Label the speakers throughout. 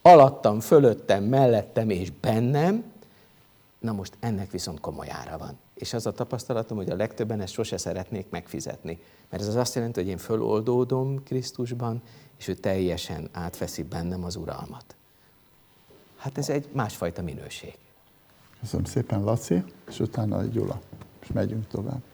Speaker 1: alattam, fölöttem, mellettem és bennem, na most ennek viszont komoly ára van. És az a tapasztalatom, hogy a legtöbben ezt sose szeretnék megfizetni. Mert ez az azt jelenti, hogy én föloldódom Krisztusban, és ő teljesen átveszi bennem az uralmat. Hát ez egy másfajta minőség.
Speaker 2: Köszönöm szépen, Laci, és utána Gyula. És megyünk tovább.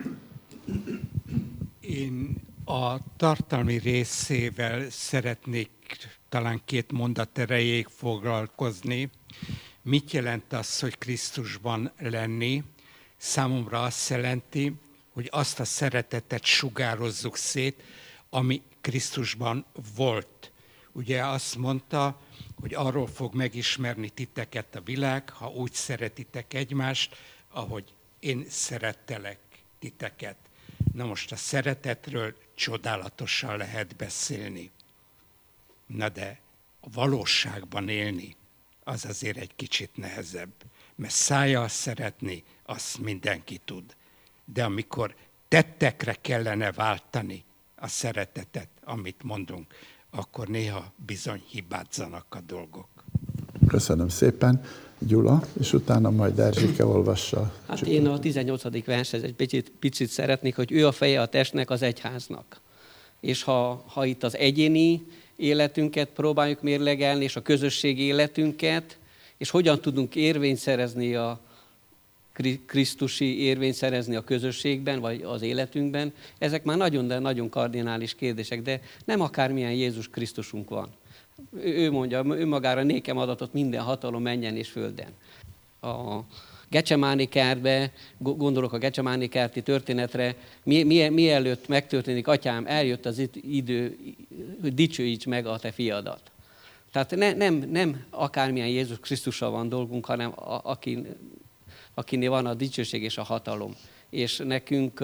Speaker 3: Én a tartalmi részével szeretnék talán 2 mondat erejéig foglalkozni. Mit jelent az, hogy Krisztusban lenni? Számomra azt jelenti, hogy azt a szeretetet sugározzuk szét, ami Krisztusban volt. Ugye azt mondta, hogy arról fog megismerni titeket a világ, ha úgy szeretitek egymást, ahogy én szerettelek titeket. Na most a szeretetről csodálatosan lehet beszélni. Na de a valóságban élni, az azért egy kicsit nehezebb. Mert szájjal szeretni, azt mindenki tud. De amikor tettekre kellene váltani a szeretetet, amit mondunk, akkor néha bizony hibázzanak a dolgok.
Speaker 2: Köszönöm szépen, Gyula, és utána majd Erzsike olvassa.
Speaker 4: Hát én a 18. vershez egy picit szeretnék, hogy ő a feje a testnek, az egyháznak. És ha itt az egyéni életünket próbáljuk mérlegelni, és a közösségi életünket, és hogyan tudunk érvényt szerezni krisztusi érvényt szerezni a közösségben, vagy az életünkben, ezek már nagyon, de nagyon kardinális kérdések, de nem akármilyen Jézus Krisztusunk van. Ő mondja, önmagára nékem adatot minden hatalom menjen és földön. A Gecsemáni kertbe, gondolok a Gecsemáni kerti történetre, mielőtt megtörténik, atyám, eljött az idő, hogy dicsőíts meg a te fiadat. Tehát nem akármilyen Jézus Krisztussal van dolgunk, hanem akinél van a dicsőség és a hatalom. És nekünk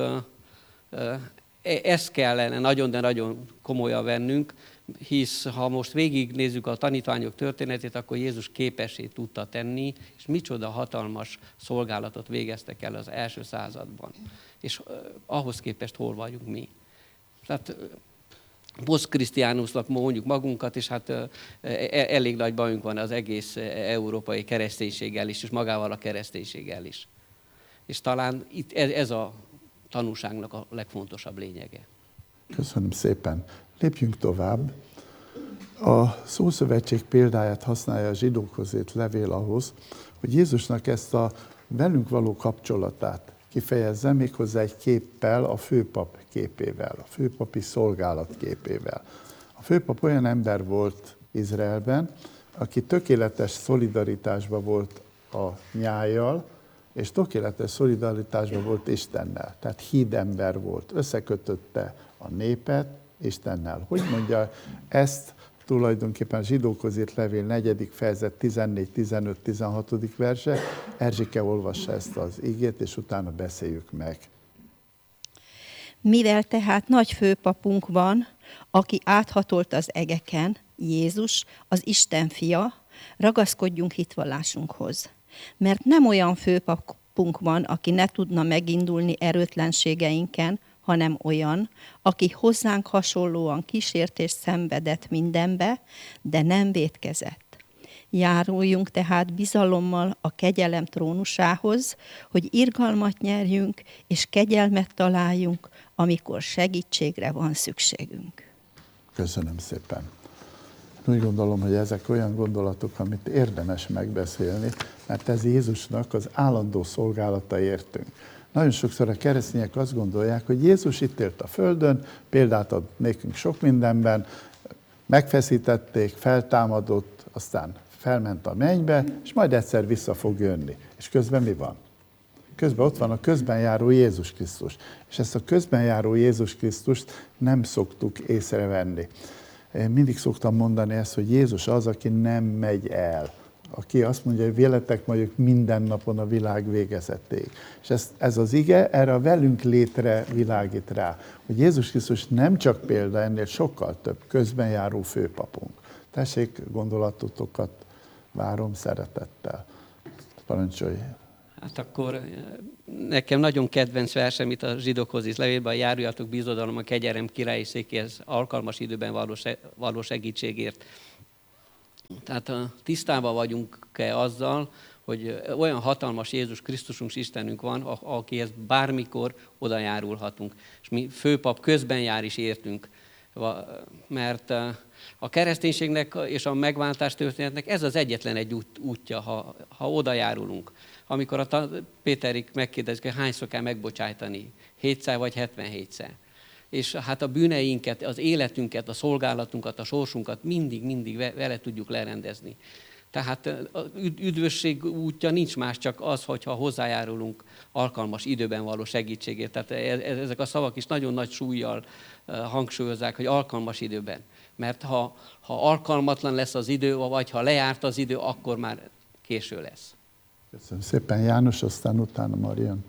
Speaker 4: ezt kellene nagyon, de nagyon komolyan vennünk, hisz ha most végignézzük a tanítványok történetét, akkor Jézus képessé tudta tenni, és micsoda hatalmas szolgálatot végeztek el az első században. És ahhoz képest hol vagyunk mi. Tehát posztkrisztiánusnak mondjuk magunkat, és hát elég nagy bajunk van az egész európai kereszténységgel is, és magával a kereszténységgel is. És talán itt ez a tanúságnak a legfontosabb lényege.
Speaker 2: Köszönöm szépen. Lépjünk tovább. A Szószövetség példáját használja a zsidókhoz írt levél ahhoz, hogy Jézusnak ezt a velünk való kapcsolatát kifejezze, méghozzá egy képpel, a főpap képével, a főpapi szolgálat képével. A főpap olyan ember volt Izraelben, aki tökéletes szolidaritásban volt a nyájjal, és tökéletes szolidaritásban volt Istennel. Tehát hídember volt, összekötötte a népet Istennel. Hogy mondja ezt tulajdonképpen a zsidókhoz írt levél 4. fejezet 14, 15, 16. verse. Erzsike olvassa ezt az igét, és utána beszéljük meg.
Speaker 5: Mivel tehát nagy főpapunk van, aki áthatolt az egeken, Jézus, az Isten fia, ragaszkodjunk hitvallásunkhoz. Mert nem olyan főpapunk van, aki ne tudna megindulni erőtlenségeinken, hanem olyan, aki hozzánk hasonlóan kísértést szenvedett mindenbe, de nem vétkezett. Járuljunk tehát bizalommal a kegyelem trónusához, hogy irgalmat nyerjünk és kegyelmet találjunk, amikor segítségre van szükségünk.
Speaker 2: Köszönöm szépen. Úgy gondolom, hogy ezek olyan gondolatok, amit érdemes megbeszélni, mert ez Jézusnak az állandó szolgálata értünk. Nagyon sokszor a keresztények azt gondolják, hogy Jézus itt élt a földön, példát ad nékünk sok mindenben, megfeszítették, feltámadott, aztán felment a mennybe, és majd egyszer vissza fog jönni. És közben mi van? Közben ott van a közben járó Jézus Krisztus. És ezt a közben járó Jézus Krisztust nem szoktuk észrevenni. Én mindig szoktam mondani ezt, hogy Jézus az, aki nem megy el. Aki azt mondja, hogy véletek vagyok minden napon a világ végezetéig. És ez az ige erre a velünk létre világít rá, hogy Jézus Krisztus nem csak példa, ennél sokkal több közben járó főpapunk. Tessék, gondolatotokat várom szeretettel. Parancsolj!
Speaker 4: Hát akkor nekem nagyon kedvenc versem itt a zsidókhoz is levélben, járuljatok bizodalom a kegyelem királyi székéhez alkalmas időben való segítségért. Tehát tisztában vagyunk-e azzal, hogy olyan hatalmas Jézus Krisztusunk, Istenünk van, akihez bármikor oda járulhatunk. És mi főpap közben jár is értünk, mert a kereszténységnek és a megváltás történetnek ez az egyetlen egy útja, ha oda járulunk. Amikor a Péterik megkérdezik, hogy hányszor kell megbocsájtani, 7-szer vagy 77-szer. És hát a bűneinket, az életünket, a szolgálatunkat, a sorsunkat mindig vele tudjuk lerendezni. Tehát üdvösség útja nincs más, csak az, hogyha hozzájárulunk alkalmas időben való segítségért. Tehát ezek a szavak is nagyon nagy súllyal hangsúlyozzák, hogy alkalmas időben. Mert ha alkalmatlan lesz az idő, vagy ha lejárt az idő, akkor már késő lesz.
Speaker 2: Köszönöm szépen, János, aztán utána Marian.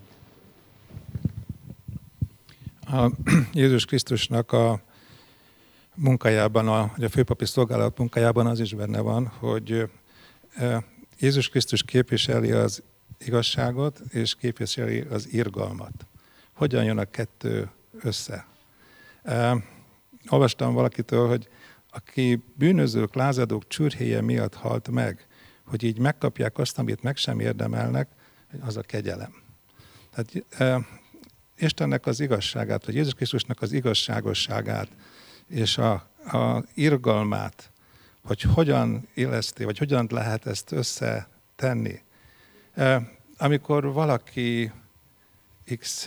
Speaker 6: A Jézus Krisztusnak a munkájában, a főpapi szolgálat munkájában az is benne van, hogy Jézus Krisztus képviseli az igazságot, és képviseli az irgalmat. Hogyan jön a kettő össze? Olvastam valakitől, hogy aki bűnözők, lázadók csürhéje miatt halt meg, hogy így megkapják azt, amit meg sem érdemelnek, az a kegyelem. Tehát Istennek az igazságát, vagy Jézus Krisztusnak az igazságosságát, és a irgalmát, hogy hogyan illeszti, vagy hogyan lehet ezt összetenni. Amikor valaki X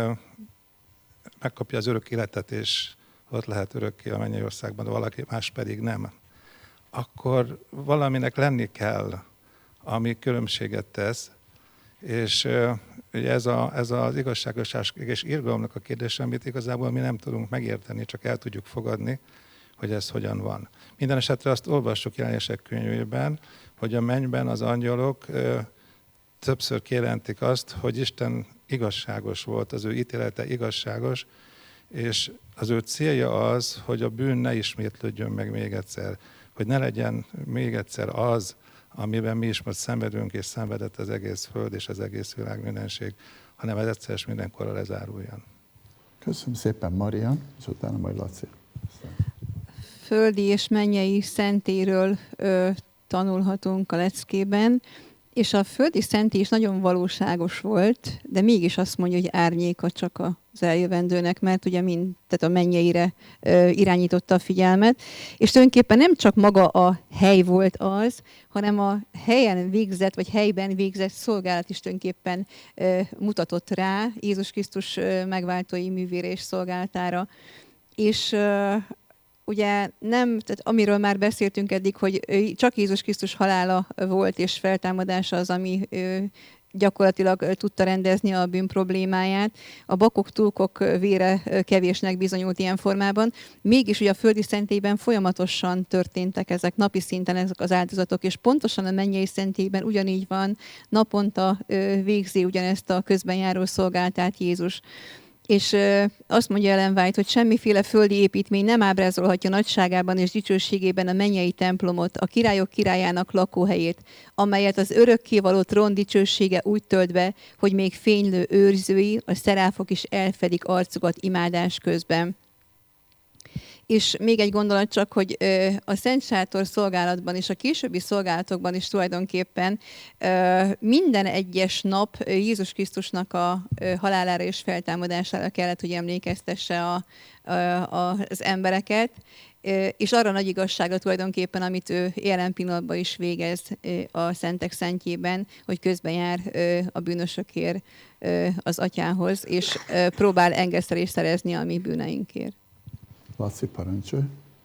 Speaker 6: megkapja az örök életet, és ott lehet örökké a mennyei országban, de valaki más pedig nem, akkor valaminek lenni kell, ami különbséget tesz, és ugye ez az igazságosság és irgalomnak a kérdése, amit igazából mi nem tudunk megérteni, csak el tudjuk fogadni, hogy ez hogyan van. Minden esetre azt olvassuk Jelenések könyvében, hogy a mennyben az angyalok többször kijelentik azt, hogy Isten igazságos volt, az ő ítélete igazságos, és az ő célja az, hogy a bűn ne ismétlődjön meg még egyszer, hogy ne legyen még egyszer az, amiben mi is most szenvedünk, és szenvedett az egész föld és az egész világ mindenség, hanem ez egyszer és mindenkorra lezáruljon.
Speaker 2: Köszönöm szépen, Marian, és utána majd Laci.
Speaker 7: Földi és mennyei szentéről tanulhatunk a leckében, és a földi szentély is nagyon valóságos volt, de mégis azt mondja, hogy árnyéka csak az eljövendőnek, mert ugye tehát a mennyeire irányította a figyelmet, és tulajdonképpen nem csak maga a hely volt az, hanem a helyen végzett, vagy helyben végzett szolgálat is tulajdonképpen mutatott rá Jézus Krisztus megváltói művére és szolgálatára. És ugye nem, tehát amiről már beszéltünk eddig, hogy csak Jézus Krisztus halála volt és feltámadása az, ami gyakorlatilag tudta rendezni a bűn problémáját. A bakok, tulkok vére kevésnek bizonyult ilyen formában. Mégis ugye a földi szentélyben folyamatosan történtek ezek, napi szinten ezek az áldozatok, és pontosan a mennyei szentélyben ugyanígy van, naponta végzi ugyanezt a közben járó szolgáltát Jézus. És azt mondja Ellen White, hogy semmiféle földi építmény nem ábrázolhatja nagyságában és dicsőségében a mennyei templomot, a királyok királyának lakóhelyét, amelyet az örökkévaló trón dicsősége úgy tölt be, hogy még fénylő őrzői, a szeráfok is elfedik arcukat imádás közben. És még egy gondolat csak, hogy a Szent Sátor szolgálatban és a későbbi szolgálatokban is tulajdonképpen minden egyes nap Jézus Krisztusnak a halálára és feltámadására kellett, hogy emlékeztesse az embereket, és arra nagy igazságra tulajdonképpen, amit ő jelen pillanatban is végez a Szentek Szentjében, hogy közben jár a bűnösökért az Atyához, és próbál engesztelést szerezni a mi bűneinkért.
Speaker 2: Laci, parancsolj.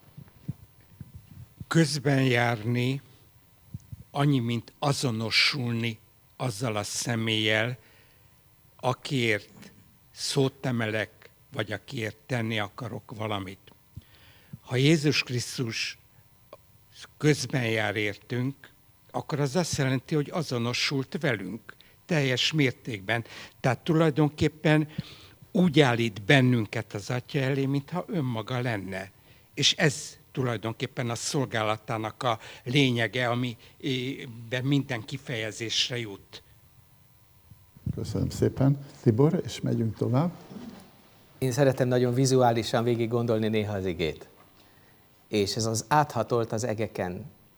Speaker 3: Közben járni annyi, mint azonosulni azzal a személlyel, akiért szót emelek, vagy akiért tenni akarok valamit. Ha Jézus Krisztus közben jár értünk, akkor az azt jelenti, hogy azonosult velünk teljes mértékben. Tehát tulajdonképpen úgy állít bennünket az Atya elé, mintha önmaga lenne. És ez tulajdonképpen a szolgálatának a lényege, amiben minden kifejezésre jut.
Speaker 2: Köszönöm szépen. Tibor, és megyünk tovább.
Speaker 1: Én szeretem nagyon vizuálisan végig gondolni néha az igét. És ez az áthatolt az egeken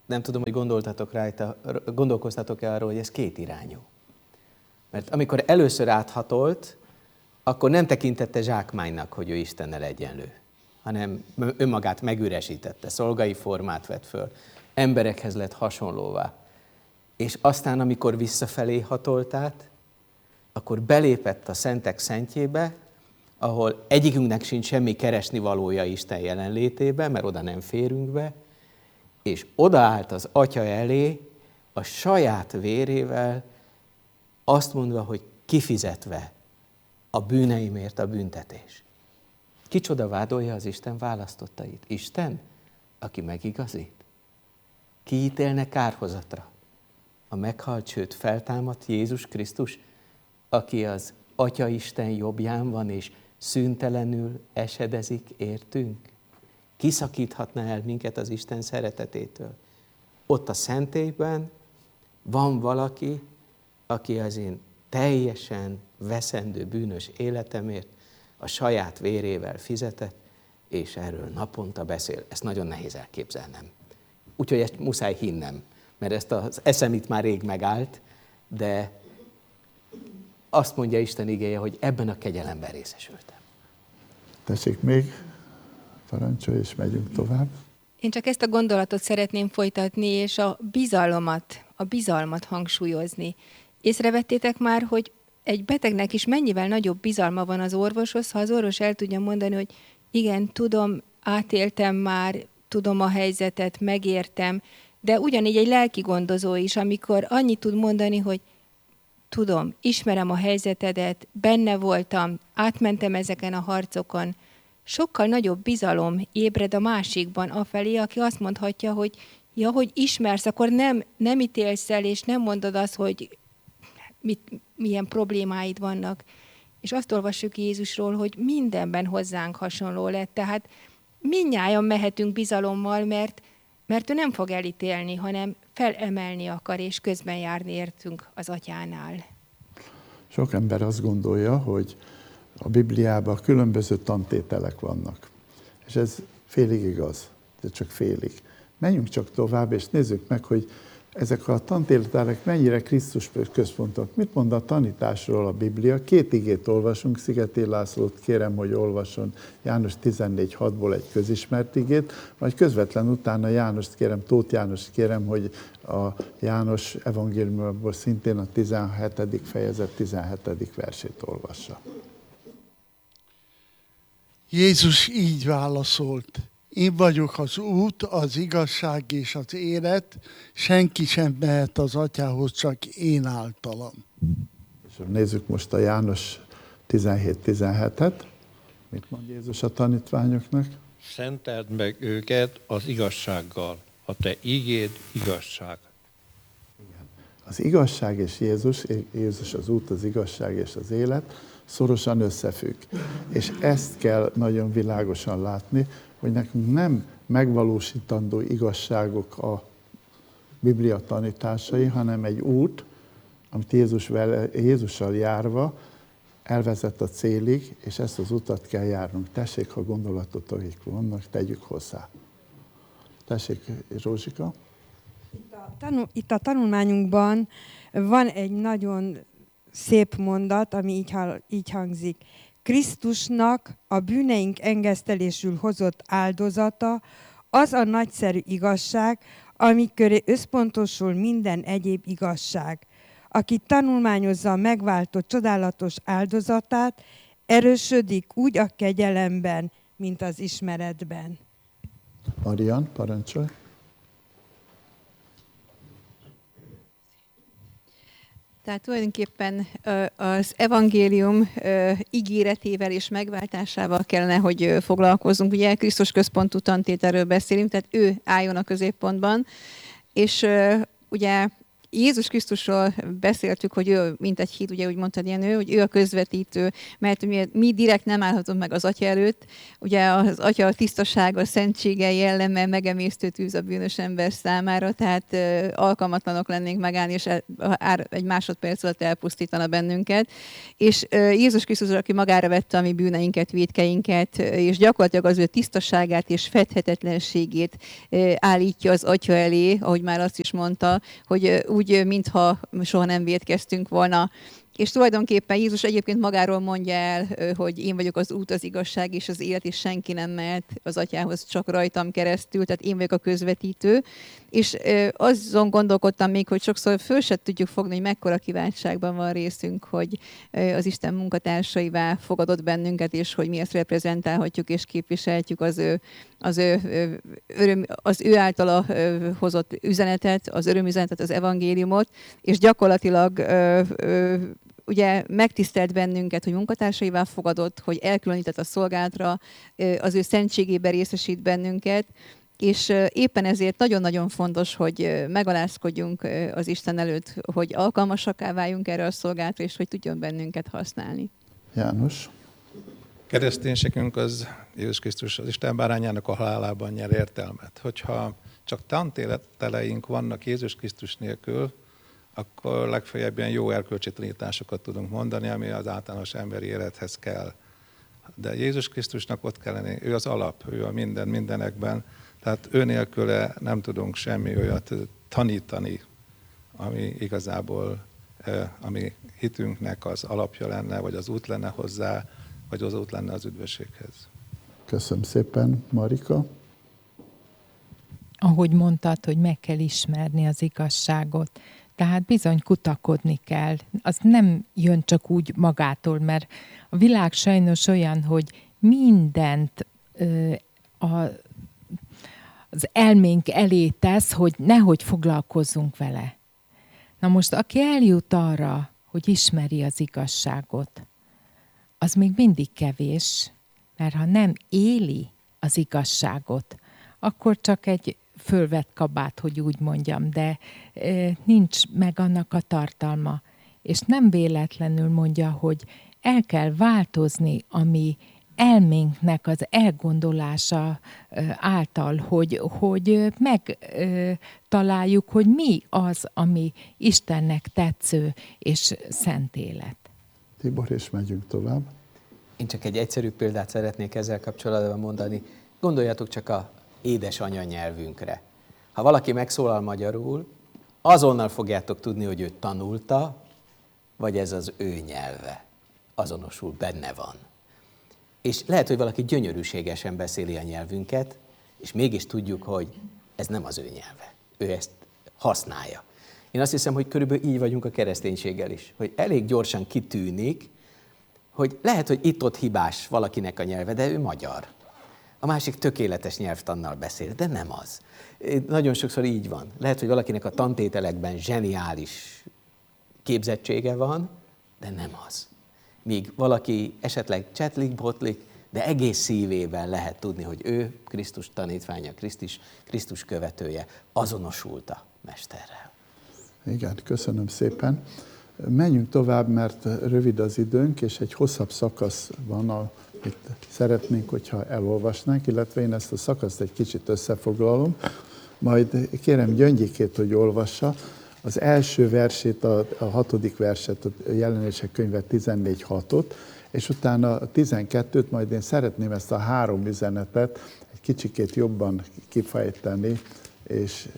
Speaker 1: nem tudom, hogy gondolkoztatok-e arról, hogy ez kétirányú. Mert amikor először áthatolt, akkor nem tekintette zsákmánynak, hogy ő Istennel egyenlő, hanem önmagát megüresítette, szolgai formát vett föl, emberekhez lett hasonlóvá. És aztán, amikor visszafelé hatolt át, akkor belépett a szentek szentjébe, ahol egyikünknek sincs semmi keresni valója Isten jelenlétébe, mert oda nem férünk be, és odaállt az Atya elé a saját vérével, azt mondva, hogy kifizetve a bűneimért a büntetés. Kicsoda vádolja az Isten választottait? Isten, aki megigazít? Ki ítélne kárhozatra? A meghalt, sőt feltámadt Jézus Krisztus, aki az Atya Isten jobbján van, és szüntelenül esedezik értünk? Ki szakíthatna el minket az Isten szeretetétől? Ott a szentélyben van valaki, aki az én teljesen veszendő bűnös életemért a saját vérével fizetett, és erről naponta beszél. Ezt nagyon nehéz elképzelnem. Úgyhogy ezt muszáj hinnem, mert ezt az eszem itt már rég megállt, de azt mondja Isten igéje, hogy ebben a kegyelemben részesültem.
Speaker 2: Tessék még, parancsolj, és megyünk tovább.
Speaker 8: Én csak ezt a gondolatot szeretném folytatni, és a bizalmat hangsúlyozni. Észrevettétek már, hogy egy betegnek is mennyivel nagyobb bizalma van az orvoshoz, ha az orvos el tudja mondani, hogy igen, tudom, átéltem már, tudom a helyzetet, megértem, de ugyanígy egy lelki gondozó is, amikor annyit tud mondani, hogy tudom, ismerem a helyzetedet, benne voltam, átmentem ezeken a harcokon, sokkal nagyobb bizalom ébred a másikban afelé, aki azt mondhatja, hogy ja, hogy ismersz, akkor nem ítélsz el, és nem mondod azt, hogy milyen problémáid vannak. És azt olvassuk Jézusról, hogy mindenben hozzánk hasonló lett. Tehát mindnyájan mehetünk bizalommal, mert ő nem fog elítélni, hanem felemelni akar, és közben járni értünk az Atyánál.
Speaker 2: Sok ember azt gondolja, hogy a Bibliában különböző tantételek vannak. És ez félig igaz, de csak félig. Menjünk csak tovább, és nézzük meg, hogy ezek a tantételek mennyire Krisztus központok. Mit mond a tanításról a Biblia? 2 igét olvasunk, Szigeti Lászlót kérem, hogy olvasson János 14.6-ból egy közismert igét, majd közvetlen utána Jánost kérem, Tóth Jánost kérem, hogy a János evangéliumból szintén a 17. fejezet 17. versét olvassa.
Speaker 9: Jézus így válaszolt: én vagyok az út, az igazság és az élet, senki sem mehet az Atyához, csak én általam.
Speaker 2: És nézzük most a János 17.17-et. Mit mond Jézus a tanítványoknak?
Speaker 10: Szenteld meg őket az igazsággal, a te igéd igazság.
Speaker 2: Az igazság és Jézus az út, az igazság és az élet szorosan összefügg. És ezt kell nagyon világosan látni, hogy nekünk nem megvalósítandó igazságok a Biblia tanításai, hanem egy út, amit Jézussal járva elvezet a célig, és ezt az utat kell járnunk. Tessék, ha gondolatotok vannak, tegyük hozzá. Tessék, Rózsika.
Speaker 11: Itt a tanulmányunkban van egy nagyon szép mondat, ami így hangzik. Krisztusnak a bűneink engesztelésül hozott áldozata az a nagyszerű igazság, ami köré összpontosul minden egyéb igazság. Aki tanulmányozza a megváltott csodálatos áldozatát, erősödik úgy a kegyelemben, mint az ismeretben.
Speaker 2: Marian, parancsolj!
Speaker 7: Tehát tulajdonképpen az evangélium ígéretével és megváltásával kellene, hogy foglalkozzunk. Ugye Krisztus központú tantételről beszélünk, tehát ő álljon a középpontban. És ugye Jézus Krisztusról beszéltük, hogy ő, mint egy híd, ugye úgy mondtad Jenő, hogy ő a közvetítő, mert mi direkt nem állhatunk meg az Atya előtt. Ugye az Atya tisztasága, szentsége, jelleme, megemésztő tűz a bűnös ember számára, tehát alkalmatlanok lennénk megállni, és egy másodperc alatt elpusztítana bennünket. És Jézus Krisztus, aki magára vette a mi bűneinket, vétkeinket, és gyakorlatilag az ő tisztaságát és fedhetetlenségét állítja az Atya elé, ahogy már azt is mondta, hogy úgy, mintha soha nem vétkeztünk volna. És tulajdonképpen Jézus egyébként magáról mondja el, hogy én vagyok az út, az igazság és az élet, és senki nem mehet az Atyához csak rajtam keresztül, tehát én vagyok a közvetítő. És azon gondolkodtam még, hogy sokszor föl se tudjuk fogni, hogy mekkora kiváltságban van részünk, hogy az Isten munkatársaivá fogadott bennünket, és hogy mi ezt reprezentálhatjuk és képviselhetjük az ő általa hozott üzenetet, az örömüzenetet, az evangéliumot, és gyakorlatilag ugye megtisztelt bennünket, hogy munkatársaival fogadott, hogy elkülönített a szolgálatra, az ő szentségében részesít bennünket, és éppen ezért nagyon-nagyon fontos, hogy megalázkodjunk az Isten előtt, hogy alkalmasakká váljunk erre a szolgálatra, és hogy tudjon bennünket használni.
Speaker 2: János?
Speaker 6: Kereszténységünk az Jézus Krisztus az Isten bárányának a halálában nyer értelmet. Hogyha csak tantéleteleink vannak Jézus Krisztus nélkül, akkor legfeljebb ilyen jó erkölcsi tanításokat tudunk mondani, ami az általános emberi élethez kell. De Jézus Krisztusnak ott kell lenni, ő az alap, ő a mindenekben, tehát ő nélküle nem tudunk semmi olyat tanítani, ami igazából a mi hitünknek az alapja lenne, vagy az út lenne hozzá, vagy az út lenne az üdvösséghez.
Speaker 2: Köszönöm szépen, Marika.
Speaker 12: Ahogy mondtad, hogy meg kell ismerni az igazságot, tehát bizony kutakodni kell. Az nem jön csak úgy magától, mert a világ sajnos olyan, hogy mindent az elménk elé tesz, hogy nehogy foglalkozzunk vele. Na most, aki eljut arra, hogy ismeri az igazságot, az még mindig kevés, mert ha nem éli az igazságot, akkor csak egy fölvett kabát, hogy úgy mondjam, de nincs meg annak a tartalma. És nem véletlenül mondja, hogy el kell változni a mi elménknek az elgondolása által, hogy megtaláljuk, hogy mi az, ami Istennek tetsző és szent élet.
Speaker 2: Tibor, és megyünk tovább.
Speaker 1: Én csak egy egyszerű példát szeretnék ezzel kapcsolatban mondani. Gondoljatok csak a édesanya nyelvünkre. Ha valaki megszólal magyarul, azonnal fogjátok tudni, hogy ő tanulta, vagy ez az ő nyelve. Azonosul, benne van. És lehet, hogy valaki gyönyörűségesen beszéli a nyelvünket, és mégis tudjuk, hogy ez nem az ő nyelve. Ő ezt használja. Én azt hiszem, hogy körülbelül így vagyunk a kereszténységgel is, hogy elég gyorsan kitűnik, hogy lehet, hogy itt-ott hibás valakinek a nyelve, de ő magyar. A másik tökéletes nyelvtannal beszél, de nem az. Nagyon sokszor így van. Lehet, hogy valakinek a tantételekben zseniális képzettsége van, de nem az. Míg valaki esetleg csetlik-botlik, de egész szívében lehet tudni, hogy ő Krisztus tanítványa, Krisztus követője, azonosult a Mesterrel.
Speaker 2: Igen, köszönöm szépen. Menjünk tovább, mert rövid az időnk, és egy hosszabb szakasz van, amit szeretnénk, hogyha elolvasnánk, illetve én ezt a szakaszt egy kicsit összefoglalom. Majd kérem Gyöngyikét, hogy olvassa. Az első versét, a 6. verset, a Jelenések könyve 14:6-ot, és utána a 12-t, majd én szeretném ezt a 3 üzenetet egy kicsikét jobban kifejteni, és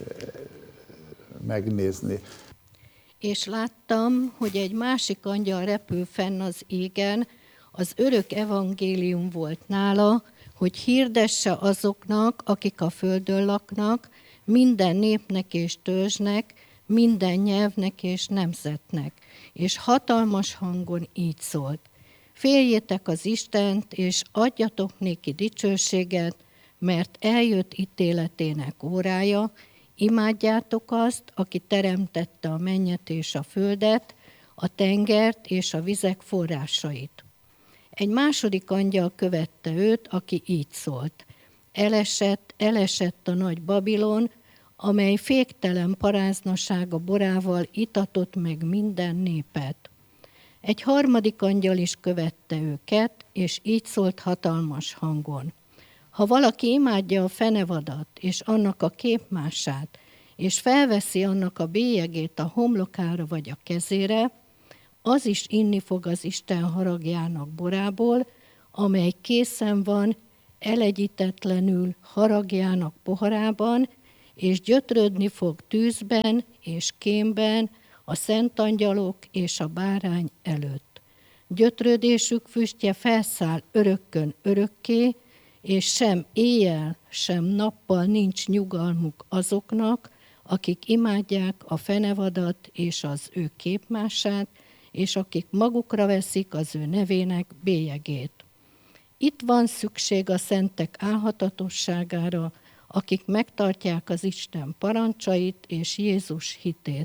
Speaker 2: megnézni.
Speaker 13: És láttam, hogy egy másik angyal repül fenn az égen, az örök evangélium volt nála, hogy hirdesse azoknak, akik a földön laknak, minden népnek és törzsnek, minden nyelvnek és nemzetnek. És hatalmas hangon így szólt: féljétek az Istent, és adjatok néki dicsőséget, mert eljött ítéletének órája, imádjátok azt, aki teremtette a mennyet és a földet, a tengert és a vizek forrásait. Egy második angyal követte őt, aki így szólt: elesett a nagy Babilon, amely féktelen paráznasága borával itatott meg minden népet. Egy harmadik angyal is követte őket, és így szólt hatalmas hangon. Ha valaki imádja a fenevadat és annak a képmását, és felveszi annak a bélyegét a homlokára vagy a kezére, az is inni fog az Isten haragjának borából, amely készen van elegyítetlenül haragjának poharában, és gyötrődni fog tűzben és kémben a szent angyalok és a bárány előtt. Gyötrődésük füstje felszáll örökkön örökké, és sem éjjel, sem nappal nincs nyugalmuk azoknak, akik imádják a fenevadat és az ő képmását, és akik magukra veszik az ő nevének bélyegét. Itt van szükség a szentek álhatatosságára, akik megtartják az Isten parancsait és Jézus hitét.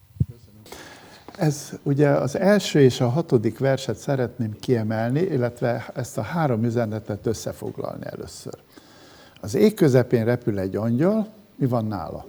Speaker 2: Ez ugye az első és a 6. verset szeretném kiemelni, illetve ezt a 3 üzenetet összefoglalni először. Az ég közepén repül egy angyal, mi van nála?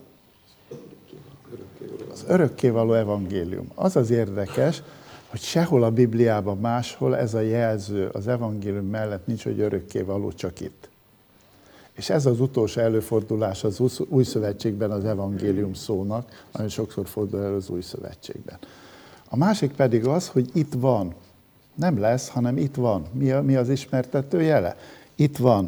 Speaker 2: Az örökkévaló evangélium. Az az érdekes, hogy sehol a Bibliában máshol ez a jelző az evangélium mellett nincs, hogy örökkévaló, csak itt. És ez az utolsó előfordulás az Új Szövetségben az evangélium szónak, nagyon sokszor fordul elő az Új Szövetségben. A másik pedig az, hogy itt van. Nem lesz, hanem itt van. Mi az ismertető jele? Itt van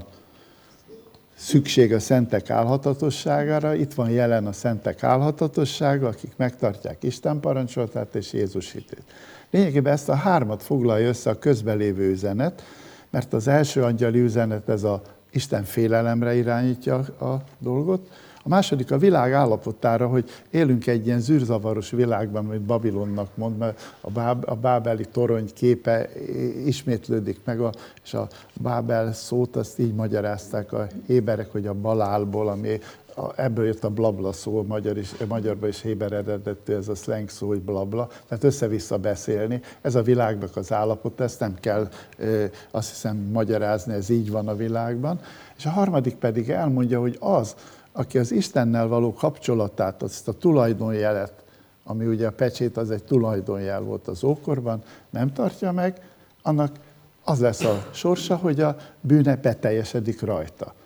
Speaker 2: szükség a szentek álhatatosságára, itt van jelen a szentek álhatatossága, akik megtartják Isten parancsolatát és Jézus hitét. Lényegében ezt a 3 foglalja össze a közben lévő üzenet, mert az első angyali üzenet ez a Isten félelemre irányítja a dolgot, a második a világ állapotára, hogy élünk egy ilyen zűrzavaros világban, amit Babilonnak mond, mert a bábeli torony képe ismétlődik meg, és a Bábel szót azt így magyarázták a héberek, hogy a Balálból, ami ebből jött a blabla szó, magyarban is héber eredetű, ez a slang szó, hogy blabla, tehát össze-vissza beszélni. Ez a világnak az állapot, ezt nem kell azt hiszem magyarázni, ez így van a világban. És a harmadik pedig elmondja, hogy az, aki az Istennel való kapcsolatát, azt a tulajdonjelet, ami ugye a pecsét az egy tulajdonjel volt az ókorban, nem tartja meg, annak az lesz a sorsa, hogy a bűne beteljesedik rajta.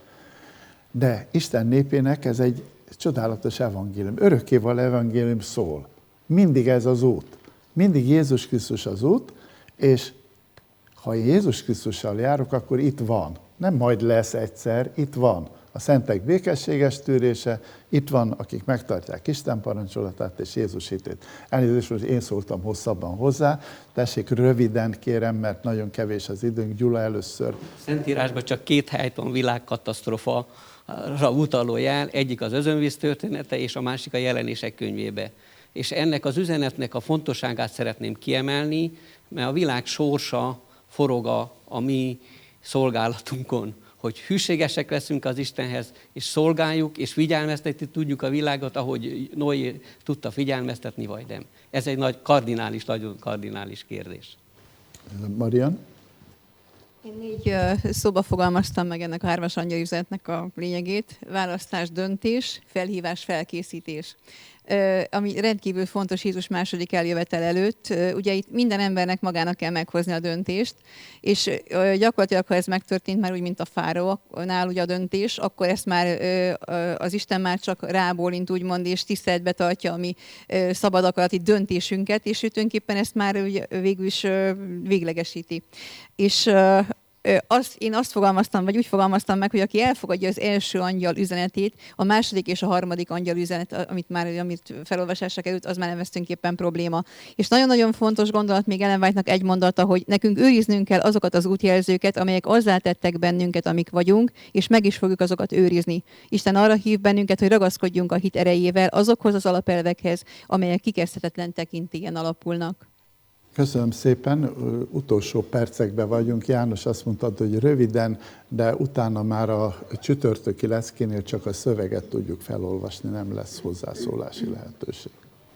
Speaker 2: De Isten népének ez egy csodálatos evangélium. Örökkévaló evangélium szól. Mindig ez az út. Mindig Jézus Krisztus az út, és ha én Jézus Krisztussal járok, akkor itt van. Nem majd lesz egyszer, itt van. A szentek békességes tűrése, itt van, akik megtartják Isten parancsolatát és Jézus hitét. Elnézést, hogy én szóltam hosszabban hozzá, tessék röviden kérem, mert nagyon kevés az időnk. Gyula először.
Speaker 4: Szentírásban csak 2 helyt van világkatasztrófa utaló jel, egyik az özönvíz története, és a másik a Jelenések könyvébe. És ennek az üzenetnek a fontosságát szeretném kiemelni, mert a világ sorsa forog a mi szolgálatunkon, hogy hűségesek leszünk az Istenhez, és szolgáljuk, és figyelmeztetni tudjuk a világot, ahogy Noé tudta figyelmeztetni, vagy nem. Ez egy nagyon kardinális kérdés.
Speaker 2: Marian?
Speaker 7: Én így szóba fogalmaztam meg ennek a 3-as angyali üzenetnek a lényegét. Választás, döntés, felhívás, felkészítés. Ami rendkívül fontos Jézus második eljövetel előtt. Ugye itt minden embernek magának kell meghozni a döntést, és gyakorlatilag, ha ez megtörtént már úgy, mint a fáraónál ugye a döntés, akkor ezt már az Isten már csak rábólint úgymond, és tiszteletbe tartja a mi szabad akarati döntésünket, és ő tulajdonképpen ezt már végül is véglegesíti. És én azt fogalmaztam, vagy úgy fogalmaztam meg, hogy aki elfogadja az első angyal üzenetét, a második és a harmadik angyal üzenet, amit felolvasásra került, az már nem tulajdonképpen probléma. És nagyon-nagyon fontos gondolat még Ellen White-nak egy mondata, hogy nekünk őriznünk kell azokat az útjelzőket, amelyek azzá tettek bennünket, amik vagyunk, és meg is fogjuk azokat őrizni. Isten arra hív bennünket, hogy ragaszkodjunk a hit erejével azokhoz az alapelvekhez, amelyek kikezdhetetlen tekintélyen alapulnak.
Speaker 2: Köszönöm szépen, utolsó percekben vagyunk. János azt mondtad, hogy röviden, de utána már a csütörtöki leckénél csak a szöveget tudjuk felolvasni, nem lesz hozzászólási lehetőség.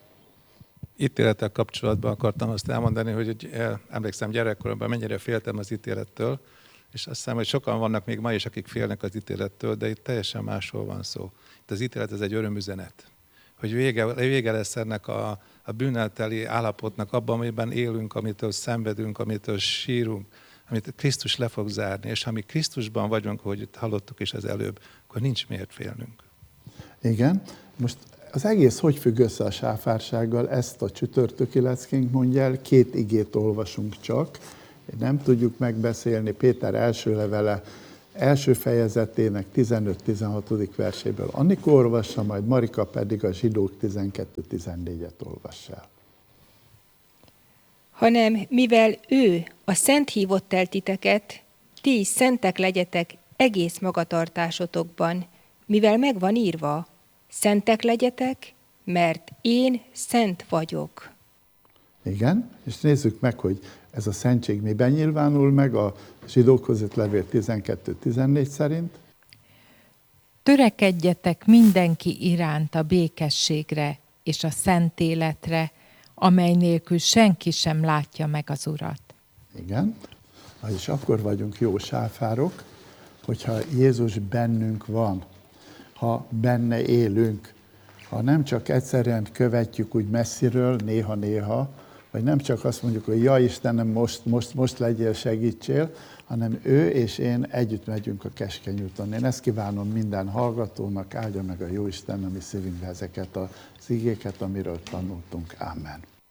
Speaker 6: Ítélettel kapcsolatban akartam azt elmondani, hogy emlékszem gyerekkoromban mennyire féltem az ítélettől, És azt hiszem, hogy sokan vannak még ma is, akik félnek az ítélettől, de itt teljesen másról van szó. Itt az ítélet, ez egy örömüzenet. Hogy vége lesz ennek a bűnnel teli állapotnak abban, amiben élünk, amitől szenvedünk, amitől sírunk, amit Krisztus le fog zárni. És ha mi Krisztusban vagyunk, ahogy itt hallottuk is az előbb, akkor nincs miért félnünk.
Speaker 2: Igen. Most az egész hogy függ össze a sáfársággal, ezt a csütörtöki leckénk mondja el, 2 igét olvasunk csak, nem tudjuk megbeszélni. Péter első levele első fejezetének 15-16. verséből Annika olvassa, majd Marika pedig a Zsidók 12-14-et olvassa el.
Speaker 8: Hanem mivel ő a szent hívott el titeket, ti is szentek legyetek egész magatartásotokban, mivel megvan írva, szentek legyetek, mert én szent vagyok.
Speaker 2: Igen, és nézzük meg, hogy ez a szentség miben nyilvánul meg a Zsidókhoz írt levél 12-14 szerint.
Speaker 12: Törekedjetek mindenki iránt a békességre és a szent életre, amely nélkül senki sem látja meg az Urat.
Speaker 2: Igen, vagyis akkor vagyunk jó sáfárok, hogyha Jézus bennünk van, ha benne élünk, ha nem csak egyszerűen követjük úgy messziről, néha-néha, vagy nem csak azt mondjuk, hogy ja Istenem, most legyél, segítsél, hanem ő és én együtt megyünk a keskeny úton. Én ezt kívánom minden hallgatónak, áldja meg a Jóisten a mi szívünkbe ezeket az igéket, amiről tanultunk. Amen.